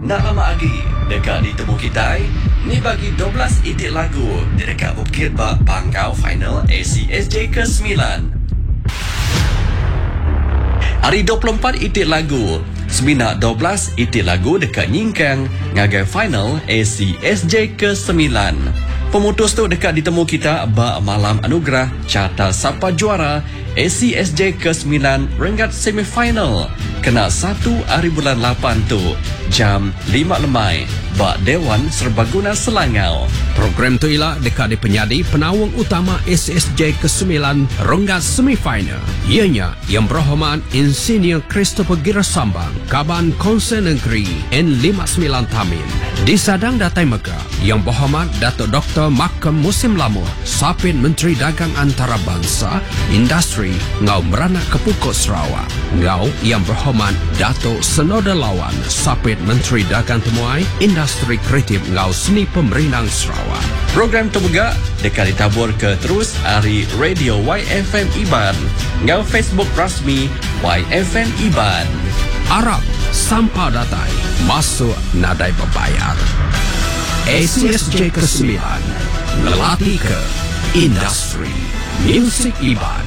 Nak lama lagi dekat ditemu kita ni bagi 12 itik lagu di dekat Bukit Bak Pangkau final ACSJ ke-9. Hari 24 itik lagu Semina 12 itik lagu dekat Nyingkang ngagai final ACSJ ke-9. Pemutus tu dekat ditemu kita bak malam anugerah carta siapa juara ACSJ ke-9 Renggat semifinal. Kena 1 hari bulan 8 tu jam 5 lemai bak Dewan Serbaguna Selangau. Program tu ialah dekat di penyadi penawang utama ACSJ ke-9 Renggat semifinal. Ianya Yang Berhormat Insinyur Christopher Girasambang Kaban Konsen Negeri N59 Tamin. Disadang datai Mega Yang Berhormat Datuk Dr. Makam Musim Lamur Sapit Menteri Dagang Antarabangsa Industri Ngau Meranak Kepukut Sarawak. Ngau Yang Berhormat Datuk Senoda Lawan Sapit Menteri Dagang Temuai Industri Kreatif Ngau Seni Pemerintah Sarawak. Program tu juga dekat ditabur ke terus hari Radio YFM Iban ngau Facebook rasmi YFM Iban. Arab sampah datai masuk nadai berbayar. ACSJ ke-9 melatih ke industri muzik Iban.